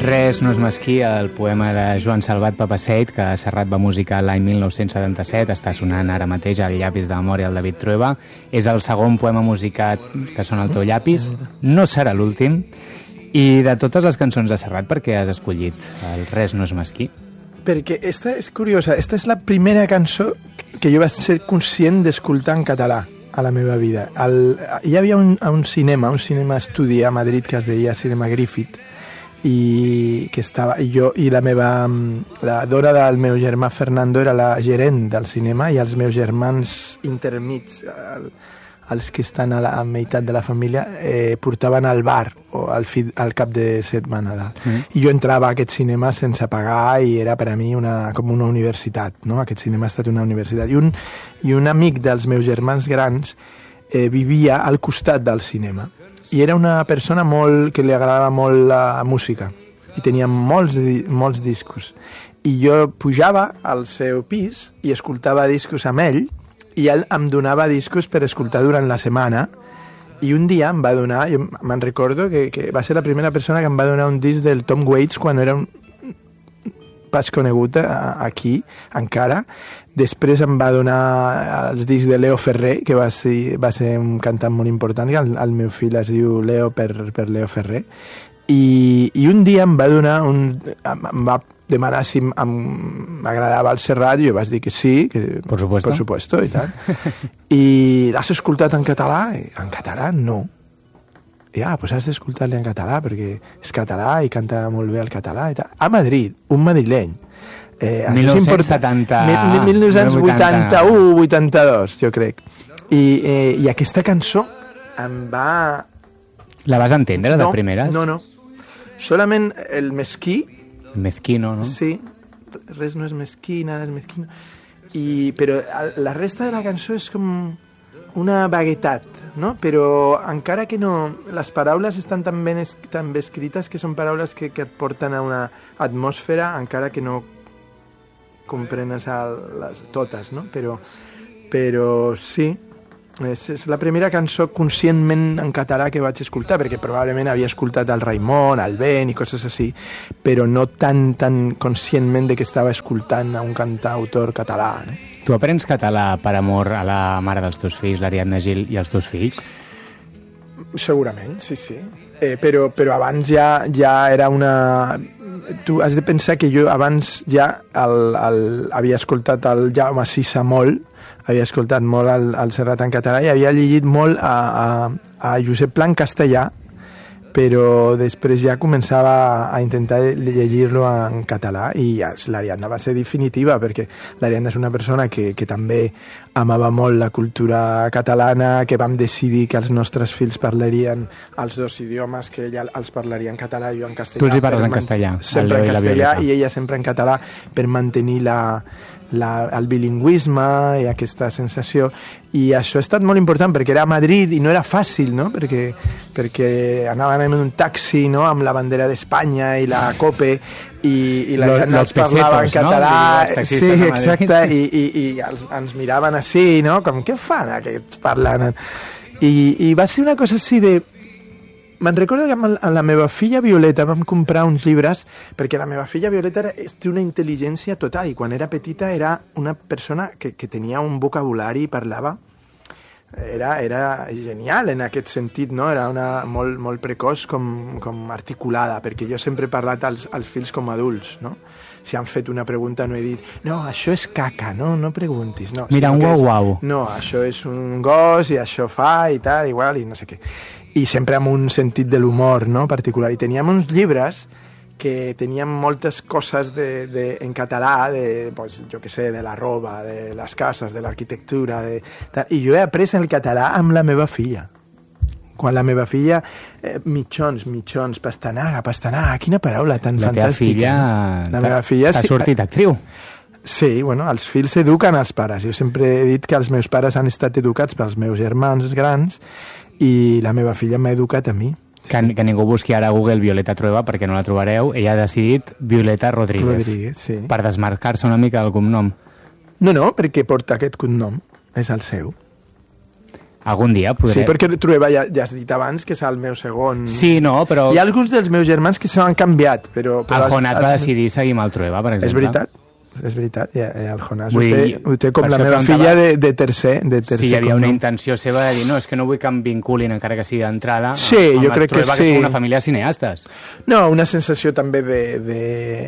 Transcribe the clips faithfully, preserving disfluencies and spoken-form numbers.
Res no és mesquí, el poema de Joan Salvat Papasseit, que Serrat va musicar l'any mil nou-cents setanta-set, està sonant ara mateix al llapis de memòria del David Trueba. És el segon poema musicat que sona al teu llapis, no serà l'últim. I de totes les cançons de Serrat, per què has escollit el Res no és mesquí? Perquè esta és curiosa, esta és la primera cançó que jo vaig ser conscient d'escoltar en català a la meva vida. El, hi havia un, un cinema, un cinema estudi a Madrid que es deia Cinema Griffith, i que estava i jo i la meva la dona del meu germà Fernando era la gerent del cinema, i els meus germans intermits, el, els que estan a la a meitat de la família, eh, portaven al bar o al, fi, al cap de setmana mm. i jo entrava a aquest cinema sense pagar, i era per a mi una, com una universitat, no? Aquest cinema ha estat una universitat, i un, i un amic dels meus germans grans eh, vivia al costat del cinema, i era una persona molt que li agradava molt la música i tenia molts, molts discos, i jo pujava al seu pis i escoltava discos amb ell, i ell em donava discos per escoltar durant la setmana. I un dia em va donar, jo me'n recordo que, que va ser la primera persona que em va donar un disc del Tom Waits quan era un pas conegut aquí encara. Després em va donar els discs de Leo Ferrer, que va ser, va ser un cantant molt important, que el, el meu fill es diu Leo per, per Leo Ferrer, i, i un dia em va donar un, em va demanar si m'agradava el Serrat, i jo vaig dir que sí, que por supuesto, por supuesto i tal. I l'has escoltat en català? En català no. I ah, doncs has d'escoltar-li en català, perquè és català i canta molt bé el català i tal. A Madrid, un madrileny. Eh, mil nou-cents setanta... mil nou-cents vuitanta-u vuitanta-dos, jo crec. I, eh, I aquesta cançó em va... La vas entendre, de no, primeres? No, no. Solament el mesquí. Mezquino, no? Sí, res no és mesquí, nada és mesquino. I, però la resta de la cançó és com una vaguetat, no? Però encara que no... Les paraules estan tan ben, es, tan ben escrites que són paraules que, que et porten a una atmosfera, encara que no comprenes les, totes, no? Però, però sí, és, és la primera cançó conscientment en català que vaig escoltar, perquè probablement havia escoltat el Raimon, el Ben i coses així, però no tan, tan conscientment de que estava escoltant a un cantautor català, no? Tu aprens català per amor a la mare dels teus fills, l'Ariadna Gil, i els teus fills? Segurament, sí, sí. Eh, però, però abans ja, ja era una... Tu has de pensar que jo abans ja el, el, havia escoltat el Jaume Sisa molt, havia escoltat molt el, el Serrat en català, i havia llegit molt a, a, a Josep Pla en castellà, però després ja començava a intentar llegir-lo en català, i ja, l'Ariadna va ser definitiva, perquè l'Ariadna és una persona que, que també amava molt la cultura catalana, que vam decidir que els nostres fills parlarien els dos idiomes, que ella els parlaria en català i jo en castellà. Tu els hi parles en castellà? Sempre en castellà, i ella sempre en català, per mantenir la, la, el bilingüisme i aquesta sensació, i això ha estat molt important perquè era a Madrid i no era fàcil, no? perquè, perquè anàvem en un taxi, no? Amb la bandera d'Espanya i la COPE, i, i la gent ens parlava en català, no? Sí, exacte, i, i, i els, ens miraven així, no? Com, què fan aquests parlant? I, i va ser una cosa així de... Me'n recordo que amb la meva filla Violeta vam comprar uns llibres, perquè la meva filla Violeta era, té una intel·ligència total, i quan era petita era una persona que, que tenia un vocabulari i parlava, era, era genial en aquest sentit, no? Era una molt, molt precoç com, com articulada, perquè jo sempre he parlat als, als fills com adults, no? Si han fet una pregunta no he dit no, això és caca, no, no preguntis, no. Mira, un guau guau. No, això és un gos i això fa i tal, igual, i no sé què. I sempre amb un sentit de l'humor, no?, particular. I teníem uns llibres que tenien moltes coses de, de, en català, de, pues, jo què sé, de la roba, de les cases, de l'arquitectura, de, i jo he après el català amb la meva filla. Quan la meva filla, eh, mitjons, mitjons, pastanaga, pastanaga, quina paraula tan la fantàstica. La teva filla, la meva filla t'ha sortit actriu. Sí, bueno, els fills eduquen els pares. Jo sempre he dit que els meus pares han estat educats pels meus germans grans, i la meva filla m'ha educat a mi. Que, sí. que ningú busqui ara a Google Violeta Trueba, perquè no la trobareu. Ella ha decidit Violeta Rodríguez, Rodríguez, sí. Per desmarcar-se una mica del cognom. No, no, perquè porta aquest cognom. És el seu. Algun dia podré... Sí, perquè Trueba ja, ja has dit abans que és el meu segon... Sí, no, però... Hi ha alguns dels meus germans que s'han canviat, però... però el Jonàs has... va decidir seguir amb el Trueba, per exemple. És veritat, és veritat. Ja, ja, el Jonàs vull ho, té, dir, ho té com la meva preguntava... filla de, de tercer, de tercer. Sí, hi havia cognom. una intenció seva de dir, no, és que no vull que em vinculin, encara que sigui d'entrada, sí, amb jo el crec Trueba, que sí. que és una família de cineastes. No, una sensació també de... de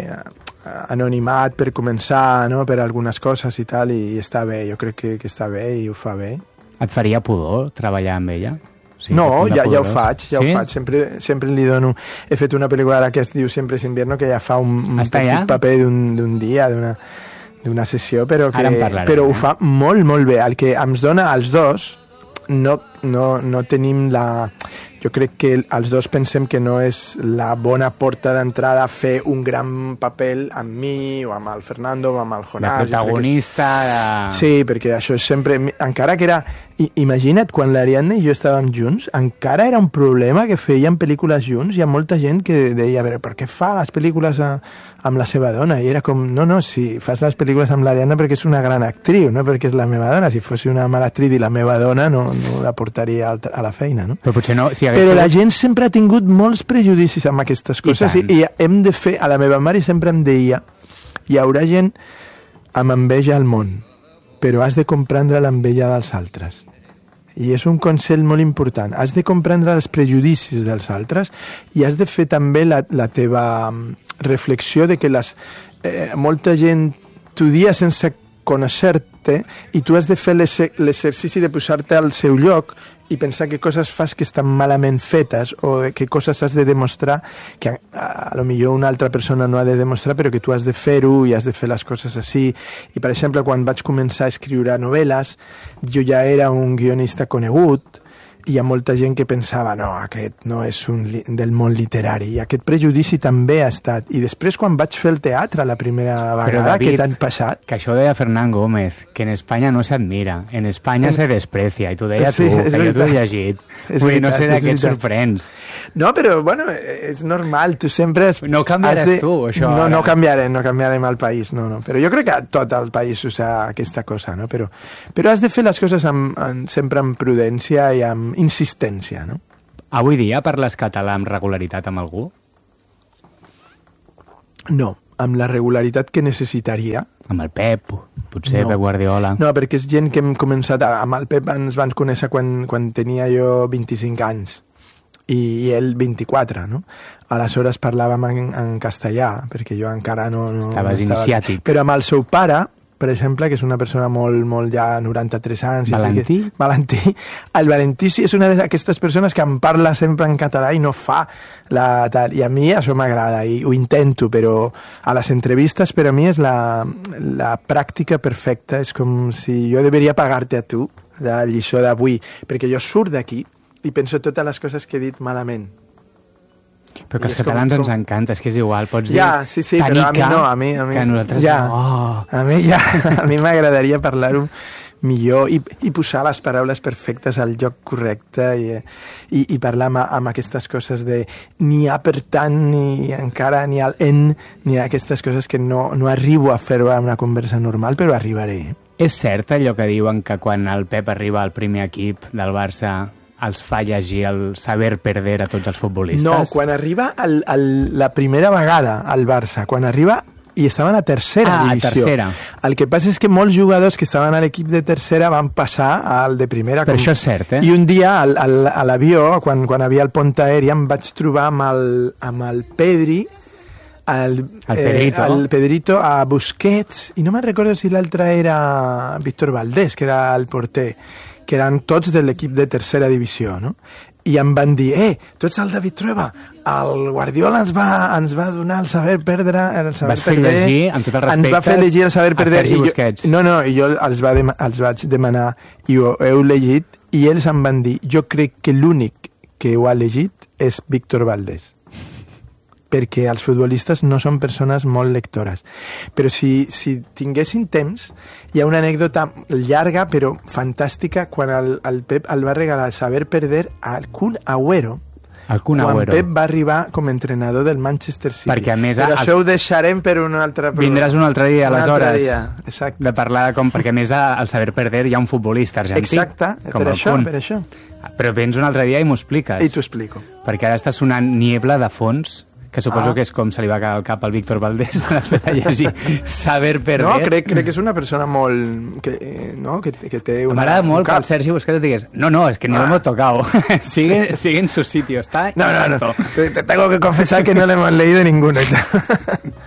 anonimat per començar, no? Per algunes coses i tal, i està bé, jo crec que, que està bé i ho fa bé. Et faria pudor treballar amb ella? Sí, no, ja, ja ho faig, ja sí? ho faig. Sempre, sempre li dono... He fet una pel·lícula ara que es diu Siempre es invierno, que ja fa un, un petit ja? paper d'un dia, d'una d'una sessió, però, que, però ho fa molt, molt bé. El que ens dona als dos, no, no, no tenim la... Jo crec que els dos pensem que no és la bona porta d'entrada a fer un gran paper amb mi, o amb el Fernando, o amb el Jonàs. De protagonista... De... Sí, perquè això és sempre... Encara que era... Imagina't, quan l'Ariadna i jo estàvem junts, encara era un problema que feien pel·lícules junts. Hi ha molta gent que deia, a veure, per què fa les pel·lícules a, amb la seva dona? I era com, no, no, si fas les pel·lícules amb l'Ariadna perquè és una gran actriu, no perquè és la meva dona. Si fos una mala actriu i la meva dona, no, no la portaria a la feina, no? Però potser no... Si hagués... Però la gent sempre ha tingut molts prejudicis amb aquestes coses i, i hem de fer... A la meva mare sempre em deia, hi haurà gent amb enveja al món, però has de comprendre l'enveja dels altres. I és un consell molt important. Has de comprendre els prejudicis dels altres i has de fer també la, la teva reflexió de que les, eh, molta gent t'ho dia sense conèixer-te i tu has de fer l'exercici de posar-te al seu lloc i pensar que coses fas que estan malament fetes o que coses has de demostrar que a, a lo millor una altra persona no ha de demostrar però que tu has de fer-ho i has de fer les coses així. I per exemple, quan vaig començar a escriure novel·les, jo ja era un guionista conegut i hi ha molta gent que pensava no, aquest no és un li del món literari i aquest prejudici també ha estat. I després quan vaig fer el teatre la primera vegada, David, aquest any passat... Que això ho deia Fernán Gómez, que en Espanya no s'admira, en Espanya en... se desprecia, i t'ho deia sí, tu, que veritat. Jo t'ho he llegit. És Vull dir, veritat, no sé de què et sorprens. No, però, bueno, és normal, tu sempre... Has, no canviaràs de... tu, això. No, ara. no canviarem, no canviarem el país, no, no. Però jo crec que tot el país usa aquesta cosa, no? Però, però has de fer les coses amb, amb, sempre amb prudència i amb insistència, no? Avui dia parles català amb regularitat amb algú? No, amb la regularitat que necessitaria. Amb el Pep, potser, no. Pep Guardiola. No, perquè és gent que hem començat... A, amb el Pep ens van conèixer quan, quan tenia jo vint-i-cinc anys i, i ell vint-i-quatre, no? Aleshores parlàvem en, en castellà, perquè jo encara no... no Estaves no iniciàtic. Però amb el seu pare, per exemple, que és una persona molt, molt ja noranta-tres anys... Valentí? Que, Valentí. El Valentí sí és una d'aquestes persones que em parla sempre en català i no fa la tal. I a mi això m'agrada i ho intento, però a les entrevistes per a mi és la, la pràctica perfecta. És com si jo deveria pagar-te a tu la lliçó d'avui, perquè jo surt d'aquí i penso totes les coses que he dit malament. Però que els catalans com, com... ens encanta, és que és igual, pots dir... Ja, sí, sí, però a mi no, a mi... A mi que nosaltres ja, no. Oh. A mi ja, a mi m'agradaria parlar-ho millor i, i posar les paraules perfectes al lloc correcte i, i, i parlar amb, amb aquestes coses de ni a per tant, ni encara, ni al en, ni a aquestes coses que no, no arribo a fer-ho en una conversa normal, però arribaré. És cert allò que diuen que quan el Pep arriba al primer equip del Barça els fa llegir el saber perder a tots els futbolistes? No, quan arriba el, el, la primera vegada al Barça, quan arriba i estaven a tercera ah, divisió. A tercera. El que passa és que molts jugadors que estaven a l'equip de tercera van passar al de primera. Però com... això és cert, eh? I un dia al, al, a l'avió, quan, quan havia el pont aeri, em vaig trobar amb el, amb el Pedri, el, el, Pedrito. Eh, el Pedrito a Busquets, i no me'n recordo si l'altre era Víctor Valdés, que era el porter, que eren tots de l'equip de tercera divisió, no? I em van dir, eh, tu ets el David Trueba, el Guardiola ens va, ens va donar el saber perdre, el saber Vas fer perder, llegir, amb tot el respecte, ens va fer llegir el saber perder, i jo, no, no, i jo els, va dem els vaig demanar, i ho heu llegit, i ells em van dir, jo crec que l'únic que ho ha llegit és Víctor Valdés, perquè els futbolistes no són persones molt lectores. Però si, si tinguessin temps, hi ha una anècdota llarga però fantàstica quan el, el Pep el va regalar saber perder al Kun Agüero, El Kun quan Agüero. Pep va arribar com a entrenador del Manchester City. Perquè, a més, Però els- això ho deixarem per un altre... Vindràs un altre dia, un aleshores, altre dia, exacte. de parlar de com... Perquè, a més, al Saber Perder hi ha un futbolista argentí. Exacte, com per el això, Kun. per això. Però vens un altre dia i m'ho expliques. I t'ho explico. Perquè ara està sonant Niebla de fons, que suposo Ah. que és com se li va caure al cap al Víctor Valdés després de llegir Saber Perder. No, crec, crec que és una persona molt... Que, eh, no? que, que té una... M'agrada molt un que cap. el Sergi Busquets et digués no, no, es que ni Ah. lo hemos tocado. sigue, sigue en su sitio, está No, no, no. intacto. Te, te tengo que confesar que no le hemos leído ninguno.